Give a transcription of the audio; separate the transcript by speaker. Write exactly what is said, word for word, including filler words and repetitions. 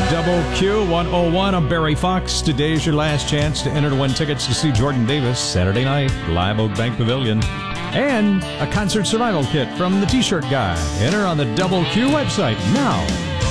Speaker 1: Double Q one oh one. I'm Barry Fox. Today's your last chance to enter to win tickets to see Jordan Davis Saturday night, Live Oak Bank Pavilion. And a concert survival kit from the T-Shirt Guy. Enter on the Double Q website now.